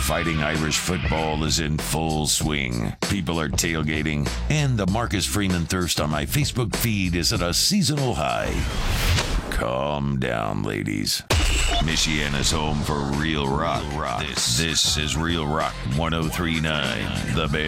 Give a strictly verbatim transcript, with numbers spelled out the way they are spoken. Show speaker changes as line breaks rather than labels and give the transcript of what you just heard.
Fighting Irish football is in full swing. People are tailgating, and the Marcus Freeman thirst on my Facebook feed is at a seasonal high. Calm down, ladies. Michiana's home for real rock. This, this is Real Rock one oh three point nine, The Bear.